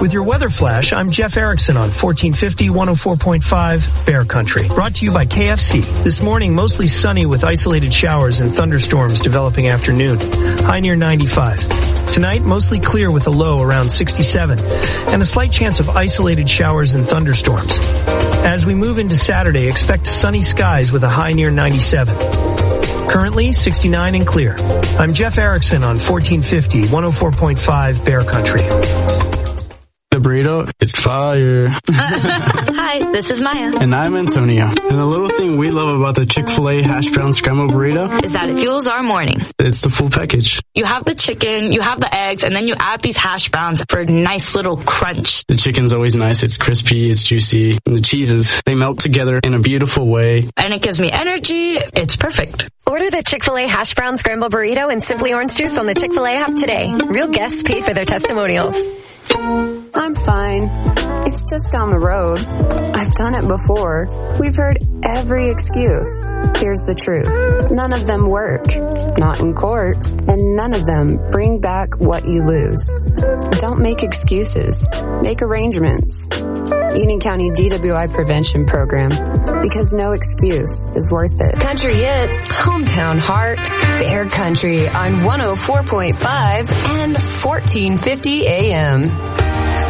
With your weather flash, I'm Jeff Erickson on 1450 104.5 Bear Country. Brought to you by KFC. This morning, mostly sunny with isolated showers and thunderstorms developing afternoon. High near 95. Tonight, mostly clear with a low around 67 and a slight chance of isolated showers and thunderstorms. As we move into Saturday, expect sunny skies with a high near 97. Currently, 69 and clear. I'm Jeff Erickson on 1450 104.5 Bear Country. The burrito, it's fire. Hi, this is Maya. And I'm Antonio. And the little thing we love about the Chick-fil-A hash brown scrambled burrito is that it fuels our morning. It's the full package. You have the chicken, you have the eggs, and then you add these hash browns for a nice little crunch. The chicken's always nice. It's crispy, it's juicy. And the cheeses, they melt together in a beautiful way. And it gives me energy. It's perfect. Order the Chick-fil-A hash brown scrambled burrito and Simply Orange Juice on the Chick-fil-A app today. Real guests paid for their testimonials. I'm fine. It's just down the road. I've done it before. We've heard every excuse. Here's the truth. None of them work. Not in court. And none of them bring back what you lose. Don't make excuses. Make arrangements. Union County DWI Prevention Program. Because no excuse is worth it. Country Hits, Hometown Heart, Bear Country on 104.5 and 1450 AM.